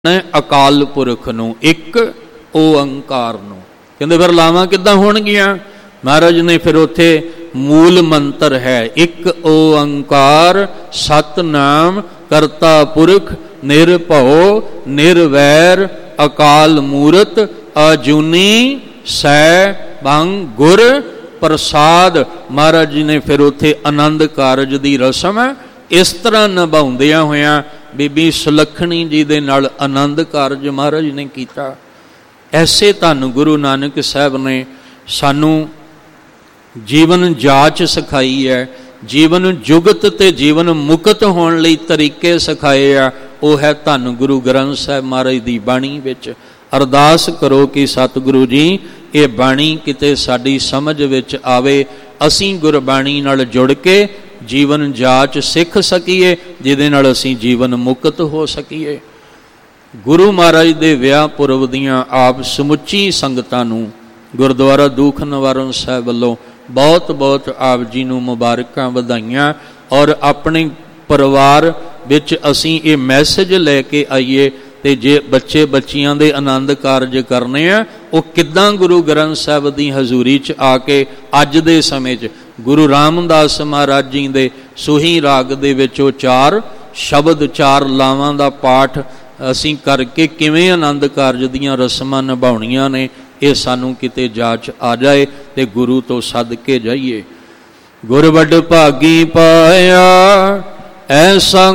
ਅਕਾਲ ਪੁਰਖ ਨੂੰ, ਇੱਕ ਓਅੰਕਾਰ ਨੂੰ। ਕਹਿੰਦੇ ਫਿਰ ਲਾਵਾਂ ਕਿੱਦਾਂ ਹੋਣਗੀਆਂ? ਮਹਾਰਾਜ ਨੇ ਫਿਰ ਉੱਥੇ ਮੂਲ ਮੰਤਰ ਹੈ, ਇੱਕ ਓਅੰਕਾਰ ਸਤਨਾਮ ਕਰਤਾ ਪੁਰਖ ਨਿਰਭਉ ਨਿਰਵੈਰ ਅਕਾਲ ਮੂਰਤ ਅਜੂਨੀ ਸੈਭੰ ਗੁਰ ਪ੍ਰਸਾਦ। ਮਹਾਰਾਜ ਜੀ ਨੇ ਫਿਰ ਉੱਥੇ ਆਨੰਦ ਕਾਰਜ ਦੀ ਰਸਮ ਇਸ ਤਰ੍ਹਾਂ ਨਿਭਾਉਂਦਿਆਂ ਹੋਇਆਂ ਬੀਬੀ ਸੁਲੱਖਣੀ ਜੀ ਦੇ ਨਾਲ ਆਨੰਦ ਕਾਰਜ ਮਹਾਰਾਜ ਨੇ ਕੀਤਾ। ਐਸੇ ਧੰਨ ਗੁਰੂ ਨਾਨਕ ਸਾਹਿਬ ਨੇ ਸਾਨੂੰ ਜੀਵਨ ਜਾਚ ਸਿਖਾਈ ਹੈ, ਜੀਵਨ ਜੁਗਤ ਤੇ ਜੀਵਨ ਮੁਕਤ ਹੋਣ ਲਈ ਤਰੀਕੇ ਸਿਖਾਏ ਆ। ਉਹ ਹੈ ਧੰਨ ਗੁਰੂ ਗ੍ਰੰਥ ਸਾਹਿਬ ਮਹਾਰਾਜ ਦੀ ਬਾਣੀ ਵਿੱਚ। ਅਰਦਾਸ ਕਰੋ ਕਿ ਸਤਿਗੁਰੂ ਜੀ ਇਹ ਬਾਣੀ ਕਿਤੇ ਸਾਡੀ ਸਮਝ ਵਿੱਚ ਆਵੇ, ਅਸੀਂ ਗੁਰਬਾਣੀ ਨਾਲ ਜੁੜ ਕੇ ਜੀਵਨ ਜਾਚ ਸਿੱਖ ਸਕੀਏ, ਜਿਹਦੇ ਨਾਲ ਅਸੀਂ ਜੀਵਨ ਮੁਕਤ ਹੋ ਸਕੀਏ। ਗੁਰੂ ਮਹਾਰਾਜ ਦੇ ਵਿਆਹ ਪੁਰਬ ਦੀਆਂ ਆਪ ਸਮੁੱਚੀ ਸੰਗਤਾਂ ਨੂੰ ਗੁਰਦੁਆਰਾ ਦੂਖ ਨਿਵਾਰਨ ਸਾਹਿਬ ਵੱਲੋਂ ਬਹੁਤ ਬਹੁਤ ਆਪ ਜੀ ਨੂੰ ਮੁਬਾਰਕਾਂ, ਵਧਾਈਆਂ। ਔਰ ਆਪਣੇ ਪਰਿਵਾਰ ਵਿੱਚ ਅਸੀਂ ਇਹ ਮੈਸੇਜ ਲੈ ਕੇ ਆਈਏ ਤੇ ਜੇ ਬੱਚੇ ਬੱਚੀਆਂ ਦੇ ਆਨੰਦ ਕਾਰਜ ਕਰਨੇ ਆ, ਉਹ ਕਿੱਦਾਂ ਗੁਰੂ ਗ੍ਰੰਥ ਸਾਹਿਬ ਦੀ ਹਜ਼ੂਰੀ 'ਚ ਆ ਕੇ ਅੱਜ ਦੇ ਸਮੇਂ 'ਚ ਗੁਰੂ ਰਾਮਦਾਸ ਮਹਾਰਾਜ ਜੀ ਦੇ ਸੂਹੀ ਰਾਗ ਦੇ ਵਿੱਚ ਉਹ 4 ਸ਼ਬਦ 4 ਲਾਵਾਂ ਦਾ ਪਾਠ ਅਸੀਂ ਕਰਕੇ ਕਿਵੇਂ ਆਨੰਦ ਕਾਰਜ ਦੀਆਂ ਰਸਮਾਂ ਨਿਭਾਉਣੀਆਂ ਨੇ, ਇਹ ਸਾਨੂੰ ਕਿਤੇ ਜਾਚ ਆ ਜਾਏ ਤੇ ਗੁਰੂ ਤੋਂ ਸੱਦ ਕੇ ਜਾਈਏ। ਗੁਰ ਵੱਡ ਭਾਗੀ ਪਾਇਆ ਐਸਾ